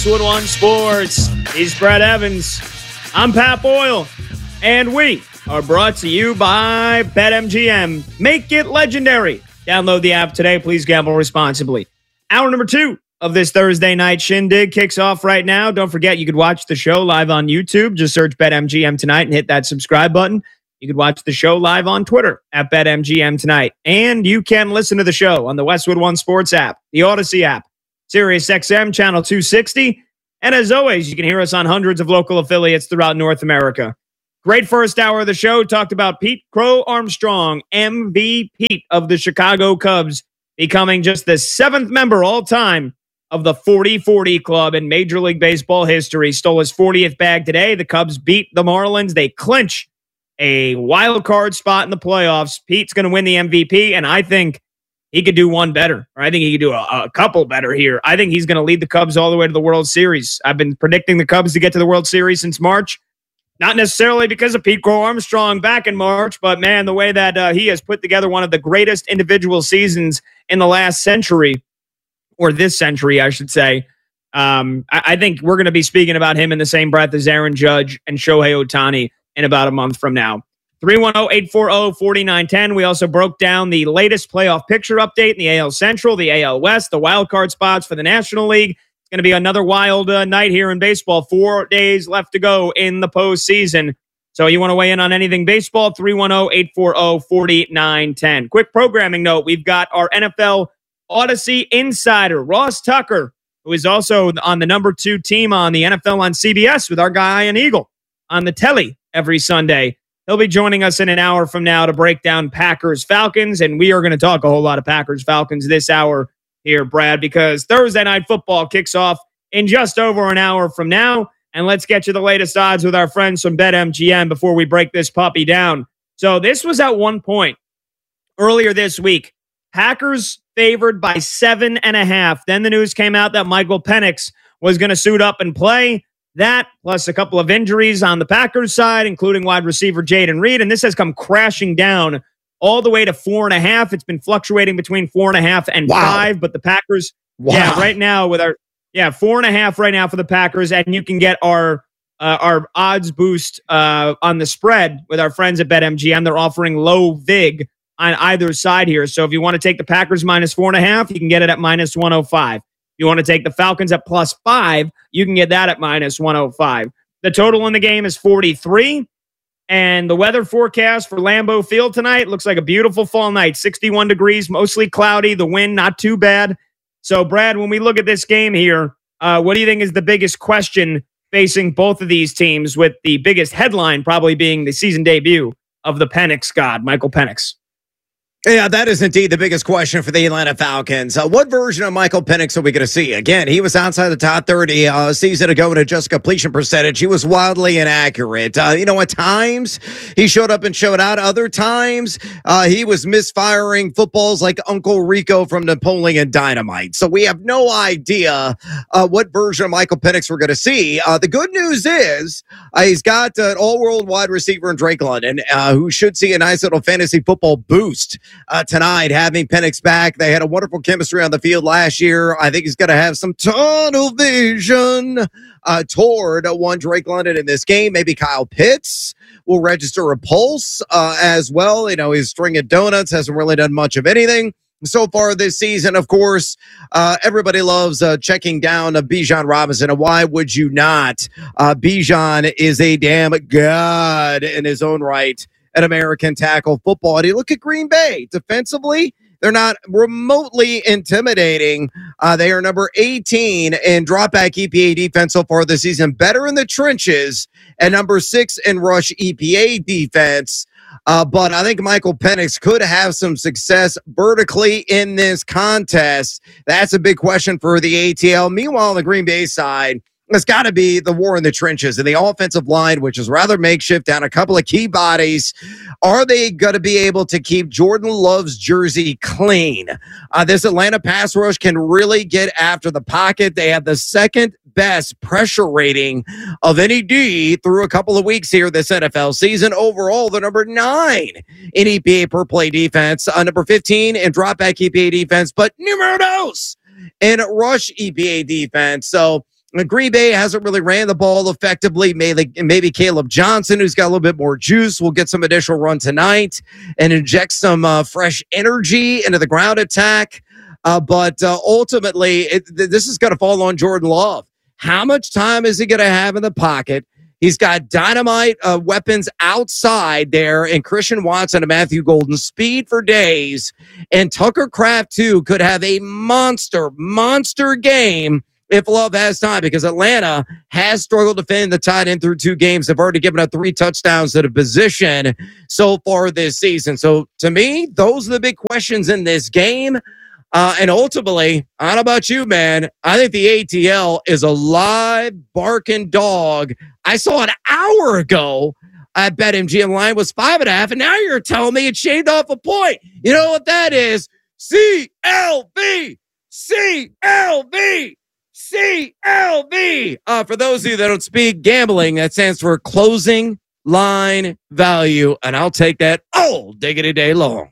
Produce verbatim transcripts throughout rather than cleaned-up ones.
Westwood One Sports. He's Brett Evans. I'm Pat Boyle. And we are brought to you by BetMGM. Make it legendary. Download the app today. Please gamble responsibly. Hour number two of this Thursday night shindig kicks off right now. Don't forget, you could watch the show live on YouTube. Just search BetMGM tonight and hit that subscribe button. You could watch the show live on Twitter at BetMGM tonight. And you can listen to the show on the Westwood One Sports app, the Odyssey app, Sirius X M Channel two sixty. And as always, you can hear us on hundreds of local affiliates throughout North America. Great first hour of the show. Talked about Pete Crow Armstrong, M V P of the Chicago Cubs, becoming just the seventh member all time of the forty forty club in Major League Baseball history. Stole his fortieth bag today. The Cubs beat the Marlins. They clinch a wild card spot in the playoffs. Pete's going to win the M V P, and I think he could do one better, or I think he could do a, a couple better here. I think he's going to lead the Cubs all the way to the World Series. I've been predicting the Cubs to get to the World Series since March. Not necessarily because of Pete Crow Armstrong back in March, but man, the way that uh, he has put together one of the greatest individual seasons in the last century, or this century, I should say. Um, I, I think we're going to be speaking about him in the same breath as Aaron Judge and Shohei Ohtani in about a month from now. three one zero, eight four zero, four nine one zero. We also broke down the latest playoff picture update in the A L Central, the A L West, the wild card spots for the National League. It's going to be another wild uh, night here in baseball. Four days left to go in the postseason. So you want to weigh in on anything baseball? three one zero, eight four zero, four nine one zero. Quick programming note. We've got our N F L Odyssey insider, Ross Tucker, who is also on the number two team on the N F L on C B S with our guy Ian Eagle on the telly every Sunday. He'll be joining us in an hour from now to break down Packers-Falcons, and we are going to talk a whole lot of Packers-Falcons this hour here, Brad, because Thursday Night Football kicks off in just over an hour from now, and let's get you the latest odds with our friends from BetMGM before we break this puppy down. So this was at one point earlier this week. Packers favored by seven and a half. Then the news came out that Michael Penix was going to suit up and play. That, plus a couple of injuries on the Packers side, including wide receiver Jaden Reed. And this has come crashing down all the way to four and a half. It's been fluctuating between four and a half and wow. five. But the Packers, wow. yeah, right now with our, yeah, four and a half right now for the Packers. And you can get our uh, our odds boost uh, on the spread with our friends at BetMGM. They're offering low vig on either side here. So if you want to take the Packers minus four and a half, you can get it at minus one oh five. If you want to take the Falcons at plus five, you can get that at minus one oh five. The total in the game is forty-three. And the weather forecast for Lambeau Field tonight looks like a beautiful fall night. sixty-one degrees, mostly cloudy. The wind, not too bad. So, Brad, when we look at this game here, uh, what do you think is the biggest question facing both of these teams, with the biggest headline probably being the season debut of the Penix god, Michael Penix? Yeah, that is indeed the biggest question for the Atlanta Falcons. Uh, what version of Michael Penix are we going to see? Again, he was outside the top thirty uh, a season ago in a just completion percentage. He was wildly inaccurate. Uh, you know, at times he showed up and showed out. Other times uh, he was misfiring footballs like Uncle Rico from Napoleon Dynamite. So we have no idea uh, what version of Michael Penix we're going to see. Uh, the good news is uh, he's got uh, an all-world wide receiver in Drake London, uh, who should see a nice little fantasy football boost Uh, tonight, having Penix back. They had a wonderful chemistry on the field last year. I think he's going to have some tunnel vision uh, toward uh, one Drake London in this game. Maybe Kyle Pitts will register a pulse uh, as well. You know, his string of donuts hasn't really done much of anything so far this season. Of course, uh, everybody loves uh, checking down uh, Bijan Robinson, and why would you not? Uh, Bijan is a damn god in his own right at American tackle football. And you look at Green Bay defensively, they're not remotely intimidating. Uh, they are number eighteen in dropback E P A defense so far this season, better in the trenches, and number six in rush E P A defense. Uh, but I think Michael Penix could have some success vertically in this contest. That's a big question for the A T L. Meanwhile, on the Green Bay side, it's got to be the war in the trenches and the offensive line, which is rather makeshift, down a couple of key bodies. Are they going to be able to keep Jordan Love's jersey clean? Uh, this Atlanta pass rush can really get after the pocket. They have the second best pressure rating of any D through a couple of weeks here this N F L season. Overall, they're number nine in E P A per play defense, uh, number fifteen in dropback E P A defense, but numero dos in rush E P A defense. So Green Bay hasn't really ran the ball effectively. Maybe, maybe Caleb Johnson, who's got a little bit more juice, will get some additional run tonight and inject some uh, fresh energy into the ground attack. Uh, but uh, ultimately, it, th- this is going to fall on Jordan Love. How much time is he going to have in the pocket? He's got dynamite uh, weapons outside there, and Christian Watson and Matthew Golden, speed for days. And Tucker Kraft, too, could have a monster, monster game if Love has time, because Atlanta has struggled to defend the tight end through two games. They've already given up three touchdowns to the position so far this season. So to me, those are the big questions in this game. Uh, and ultimately, I don't know about you, man. I think the A T L is a live barking dog. I saw an hour ago at BetMGM line was five and a half, and now you're telling me it shaved off a point. You know what that is? C L V, C L V. C L V. Uh, for those of you that don't speak gambling, that stands for closing line value, and I'll take that all diggity day long.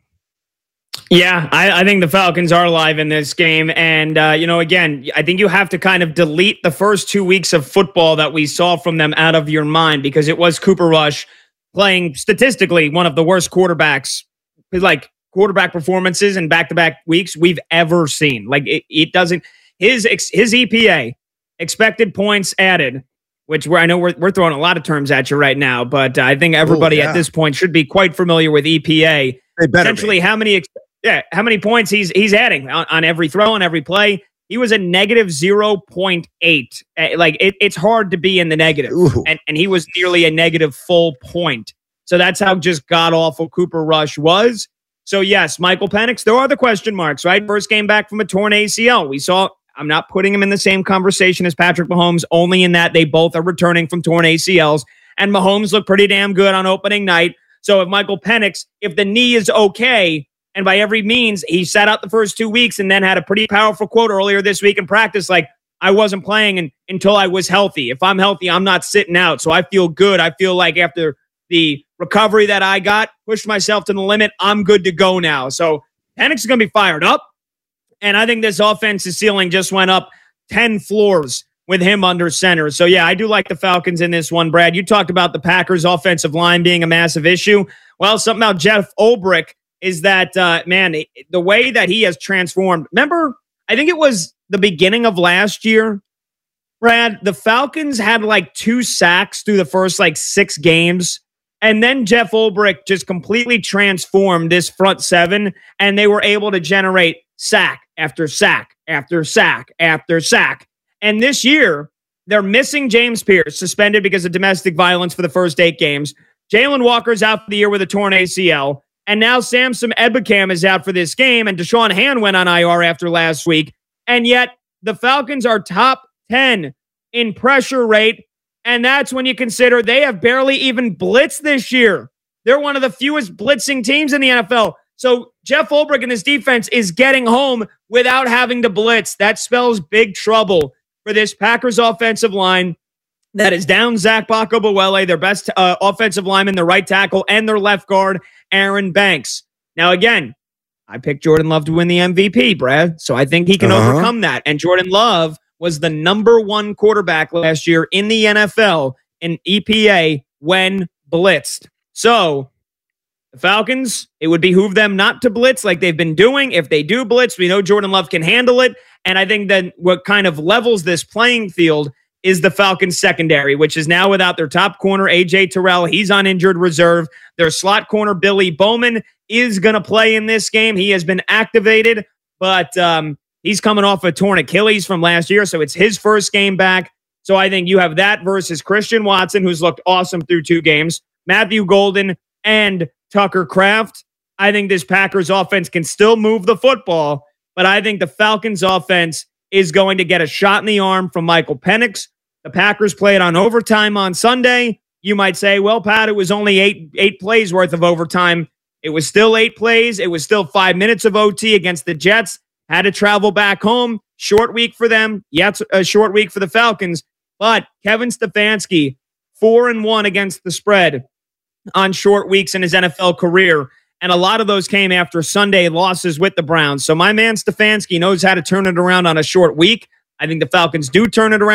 Yeah, I, I think the Falcons are live in this game. And, uh, you know, again, I think you have to kind of delete the first two weeks of football that we saw from them out of your mind, because it was Cooper Rush playing statistically one of the worst quarterbacks, like quarterback performances in back-to-back weeks we've ever seen. Like, it, it doesn't... His his E P A, expected points added, which we're, I know we're, we're throwing a lot of terms at you right now, but uh, I think everybody Ooh, yeah. at this point should be quite familiar with E P A. Essentially, how many yeah how many points he's he's adding on, on every throw, on every play. He was a negative zero point eight. Like, it, it's hard to be in the negative, and, and he was nearly a negative full point. So that's how just god-awful Cooper Rush was. So, yes, Michael Penix, there are the question marks, right? First game back from a torn A C L. We saw... I'm not putting him in the same conversation as Patrick Mahomes, only in that they both are returning from torn A C Ls. And Mahomes looked pretty damn good on opening night. So if Michael Penix, if the knee is okay, and by every means, he sat out the first two weeks and then had a pretty powerful quote earlier this week in practice, like, I wasn't playing in, until I was healthy. If I'm healthy, I'm not sitting out. So I feel good. I feel like after the recovery that I got, pushed myself to the limit, I'm good to go now. So Penix is going to be fired up. And I think this offense's ceiling just went up ten floors with him under center. So, yeah, I do like the Falcons in this one, Brad. You talked about the Packers' offensive line being a massive issue. Well, something about Jeff Ulbrich is that, uh, man, the way that he has transformed. Remember, I think it was the beginning of last year, Brad, the Falcons had like two sacks through the first like six games. And then Jeff Ulbrich just completely transformed this front seven, and they were able to generate sack after sack after sack after sack. And this year, they're missing James Pierce, suspended because of domestic violence for the first eight games. Jalen Walker's out for the year with a torn A C L. And now Samson Ebukam is out for this game, and Deshaun Hand went on I R after last week. And yet, the Falcons are top ten in pressure rate. And that's when you consider they have barely even blitzed this year. They're one of the fewest blitzing teams in the N F L. So Jeff Ulbrich and his defense is getting home without having to blitz. That spells big trouble for this Packers offensive line that is down Zach Bacabawele, their best uh, offensive lineman, their right tackle, and their left guard, Aaron Banks. Now, again, I picked Jordan Love to win the M V P, Brad, so I think he can uh-huh. overcome that. And Jordan Love was the number one quarterback last year in the N F L in E P A when blitzed. So the Falcons, it would behoove them not to blitz like they've been doing. If they do blitz, we know Jordan Love can handle it. And I think that what kind of levels this playing field is the Falcons secondary, which is now without their top corner, A J Terrell. He's on injured reserve. Their slot corner, Billy Bowman, is going to play in this game. He has been activated, but um, he's coming off a torn Achilles from last year, so it's his first game back. So I think you have that versus Christian Watson, who's looked awesome through two games, Matthew Golden, and Tucker Kraft. I think this Packers offense can still move the football, but I think the Falcons offense is going to get a shot in the arm from Michael Penix. The Packers played on overtime on Sunday. You might say, well, Pat, it was only eight eight plays worth of overtime. It was still eight plays. It was still five minutes of O T against the Jets. Had to travel back home. Short week for them. Yeah, it's a short week for the Falcons. But Kevin Stefanski, four and one against the spread on short weeks in his N F L career. And a lot of those came after Sunday losses with the Browns. So my man Stefanski knows how to turn it around on a short week. I think the Falcons do turn it around.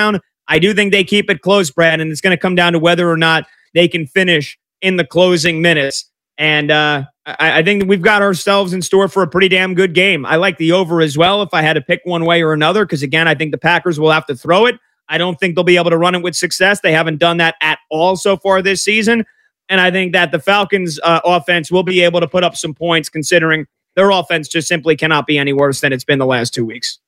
I do think they keep it close, Brad, and it's going to come down to whether or not they can finish in the closing minutes. And uh, I, I think we've got ourselves in store for a pretty damn good game. I like the over as well if I had to pick one way or another, because, again, I think the Packers will have to throw it. I don't think they'll be able to run it with success. They haven't done that at all so far this season. And I think that the Falcons' uh, offense will be able to put up some points, considering their offense just simply cannot be any worse than it's been the last two weeks.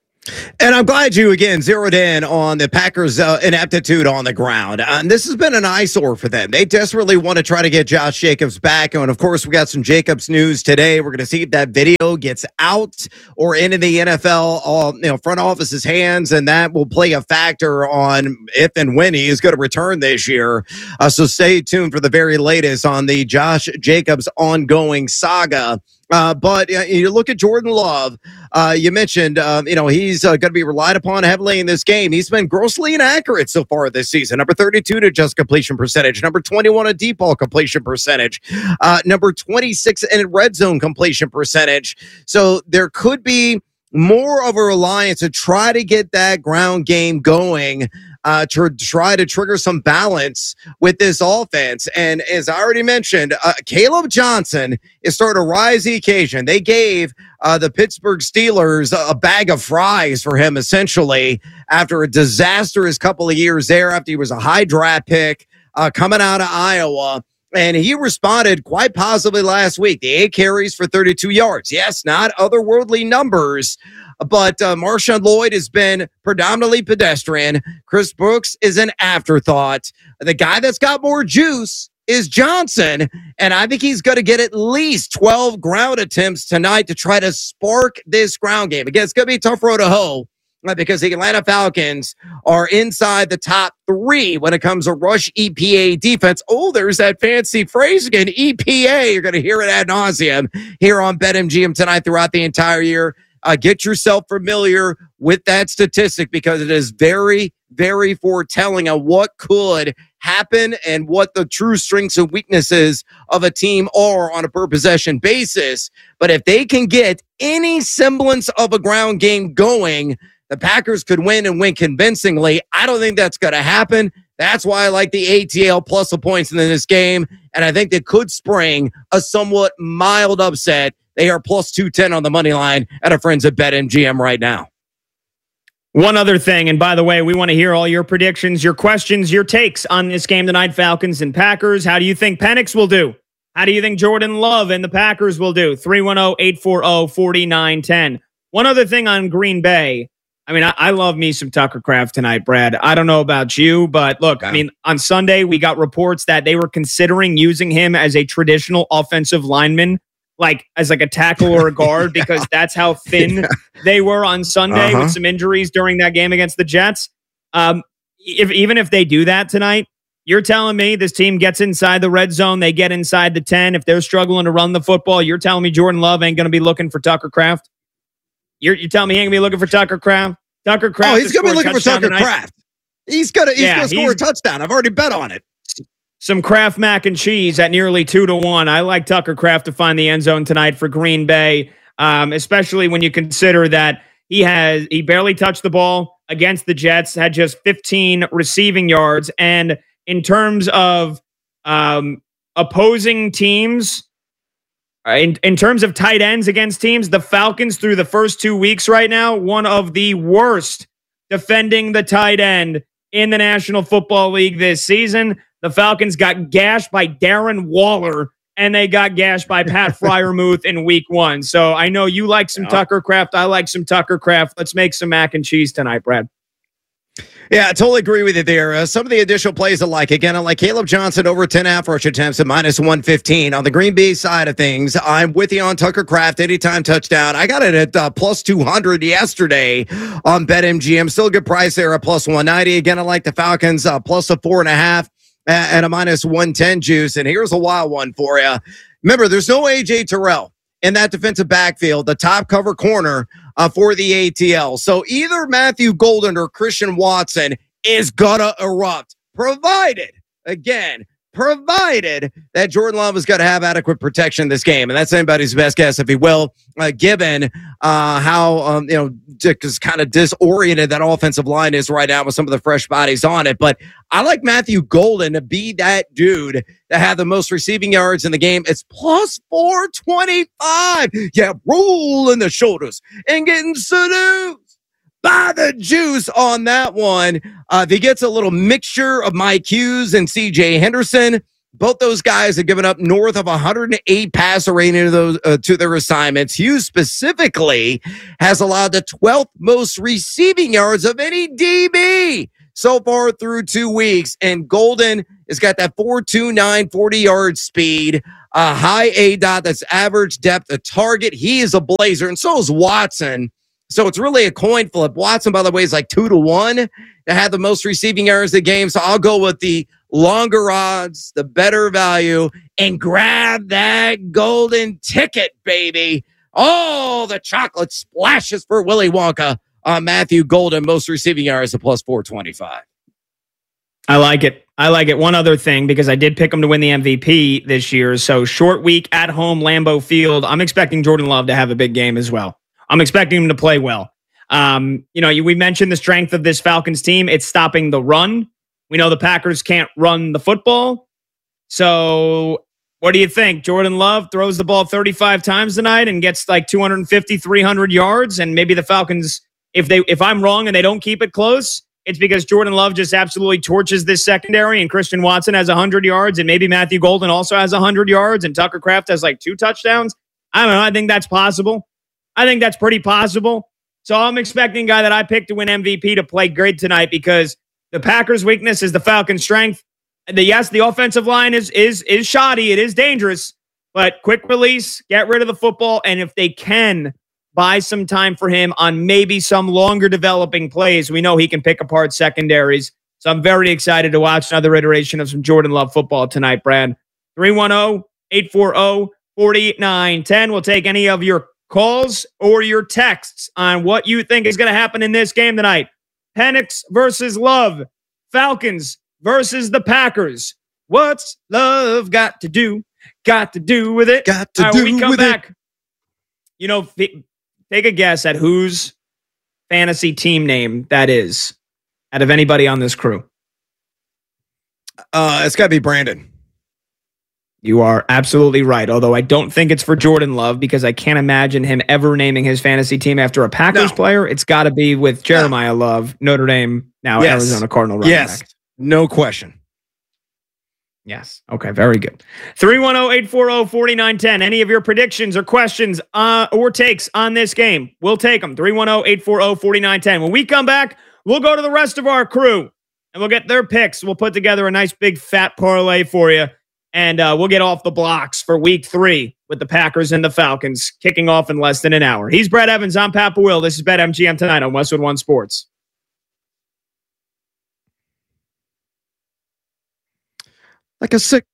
And I'm glad you, again, zeroed in on the Packers' uh, ineptitude on the ground. Uh, and this has been an eyesore for them. They desperately want to try to get Josh Jacobs back. And, of course, we got some Jacobs news today. We're going to see if that video gets out or into the N F L uh, you know, front office's hands, and that will play a factor on if and when he is going to return this year. Uh, so stay tuned for the very latest on the Josh Jacobs ongoing saga. Uh, but uh, you look at Jordan Love. Uh, you mentioned, uh, you know, he's uh, going to be relied upon heavily in this game. He's been grossly inaccurate so far this season. Number thirty-two to just completion percentage. Number twenty-one at deep ball completion percentage. Uh, number twenty-six in red zone completion percentage. So there could be more of a reliance to try to get that ground game going, uh, to try to trigger some balance with this offense. And as I already mentioned, uh, Caleb Johnson is starting to rise the occasion. They gave uh, the Pittsburgh Steelers a, a bag of fries for him, essentially, after a disastrous couple of years there, after he was a high draft pick uh, coming out of Iowa. And he responded quite positively last week. The eight carries for thirty-two yards. Yes, not otherworldly numbers, but uh, Marshawn Lloyd has been predominantly pedestrian. Chris Brooks is an afterthought. The guy that's got more juice is Johnson, and I think he's going to get at least twelve ground attempts tonight to try to spark this ground game. Again, it's going to be a tough road to hoe, because the Atlanta Falcons are inside the top three when it comes to rush E P A defense. Oh, there's that fancy phrase again, E P A. You're going to hear it ad nauseum here on BetMGM tonight throughout the entire year. Uh, get yourself familiar with that statistic, because it is very, very foretelling of what could happen and what the true strengths and weaknesses of a team are on a per possession basis. But if they can get any semblance of a ground game going, the Packers could win and win convincingly. I don't think that's going to happen. That's why I like the A T L plus the points in this game. And I think they could spring a somewhat mild upset. They are plus two ten on the money line at our friends at BetMGM right now. One other thing, and by the way, we want to hear all your predictions, your questions, your takes on this game tonight, Falcons and Packers. How do you think Penix will do? How do you think Jordan Love and the Packers will do? three one zero, eight four zero, four nine one zero. One other thing on Green Bay. I mean, I, I love me some Tucker Kraft tonight, Brad. I don't know about you, but look, I mean, on Sunday, we got reports that they were considering using him as a traditional offensive lineman, like as like a tackle or a guard, yeah. because that's how thin yeah. they were on Sunday uh-huh. with some injuries during that game against the Jets. Um, if even if they do that tonight, you're telling me this team gets inside the red zone, they get inside the ten. If they're struggling to run the football, you're telling me Jordan Love ain't going to be looking for Tucker Kraft? You're, you're telling me he ain't going to be looking for Tucker Kraft? Tucker Kraft. Oh, he's going to be looking for Tucker tonight. Kraft. He's going to he's yeah, going to score a touchdown. I've already bet on it. Some Kraft mac and cheese at nearly two to one. I like Tucker Kraft to find the end zone tonight for Green Bay, um, especially when you consider that he has he barely touched the ball against the Jets, had just fifteen receiving yards, and in terms of um, opposing teams. In, in terms of tight ends against teams, the Falcons through the first two weeks right now, one of the worst defending the tight end in the National Football League this season. The Falcons got gashed by Darren Waller, and they got gashed by Pat Freiermuth in week one. So I know you like some yeah. Tucker Kraft. I like some Tucker Kraft. Let's make some mac and cheese tonight, Brad. Yeah, I totally agree with you there. Uh, some of the additional plays I like. Again, I like Caleb Johnson over ten half rush attempts at minus one fifteen. On the Green Bay side of things, I'm with you on Tucker Kraft, anytime touchdown. I got it at uh, plus two hundred yesterday on BetMGM. Still a good price there at plus one ninety. Again, I like the Falcons uh, plus a four and a half and a minus one ten juice. And here's a wild one for you. Remember, there's no A J Terrell in that defensive backfield, the top cover corner uh, for the A T L. So either Matthew Golden or Christian Watson is gonna erupt, provided, again, provided that Jordan Love is going to have adequate protection in this game. And that's anybody's best guess, if he will, uh, given uh, how, um, you know, just kind of disoriented that offensive line is right now with some of the fresh bodies on it. But I like Matthew Golden to be that dude that had the most receiving yards in the game. It's plus four twenty-five. Yeah, rolling the shoulders and getting seduced by the juice on that one. Uh, if he gets a little mixture of Mike Hughes and C J Henderson, both those guys have given up north of one hundred eight passer rating to, those, uh, to their assignments. Hughes specifically has allowed the twelfth most receiving yards of any D B so far through two weeks. And Golden has got that four two nine forty-yard speed, a high A D O T that's average depth of target. He is a blazer, and so is Watson. So it's really a coin flip. Watson, by the way, is like two to one to have the most receiving yards of the game. So I'll go with the longer odds, the better value, and grab that golden ticket, baby. Oh, the chocolate splashes for Willy Wonka on Matthew Golden, most receiving yards at plus four twenty-five. I like it. I like it. One other thing, because I did pick him to win the M V P this year. So short week at home, Lambeau Field. I'm expecting Jordan Love to have a big game as well. I'm expecting him to play well. Um, you know, we mentioned the strength of this Falcons team. It's stopping the run. We know the Packers can't run the football. So what do you think? Jordan Love throws the ball thirty-five times tonight and gets like two fifty, three hundred yards. And maybe the Falcons, if they, if I'm wrong and they don't keep it close, it's because Jordan Love just absolutely torches this secondary and Christian Watson has one hundred yards and maybe Matthew Golden also has one hundred yards and Tucker Kraft has like two touchdowns. I don't know. I think that's possible. I think that's pretty possible. So I'm expecting a guy that I picked to win M V P to play great tonight, because the Packers' weakness is the Falcons' strength. The, yes, the offensive line is is is shoddy. It is dangerous, but quick release, get rid of the football, and if they can, buy some time for him on maybe some longer developing plays. We know he can pick apart secondaries. So I'm very excited to watch another iteration of some Jordan Love football tonight, Brad. three one zero, eight four zero, four nine one zero. We'll take any of your calls or your texts on what you think is going to happen in this game tonight. Penix versus Love. Falcons versus the Packers. What's Love got to do? Got to do with it. Got to All right, do when we come with back, it. You know, f- take a guess at whose fantasy team name that is out of anybody on this crew. Uh, it's got to be Brandon. You are absolutely right, although I don't think it's for Jordan Love, because I can't imagine him ever naming his fantasy team after a Packers No. player. It's got to be with Jeremiah no. Love, Notre Dame, now yes. Arizona Cardinal running yes. back. No question. Yes. Okay, very good. three one zero, eight four zero, four nine one zero. Any of your predictions or questions uh, or takes on this game, we'll take them. three one zero, eight four zero, four nine one zero. When we come back, we'll go to the rest of our crew, and we'll get their picks. We'll put together a nice big fat parlay for you. And uh, we'll get off the blocks for week three with the Packers and the Falcons kicking off in less than an hour. He's Brad Evans. I'm Pat Boyle. This is BetMGM tonight on Westwood One Sports. Like a sick